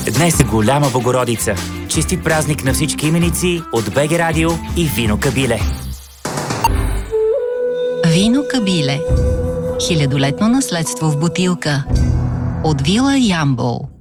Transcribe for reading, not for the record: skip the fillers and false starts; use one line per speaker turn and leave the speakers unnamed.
Днес е голяма Богородица. Честит празник на всички именици от БГ Радио и Вино Кабиле.
Вино Кабиле. Хилядолетно наследство в бутилка. От вила Ямбол.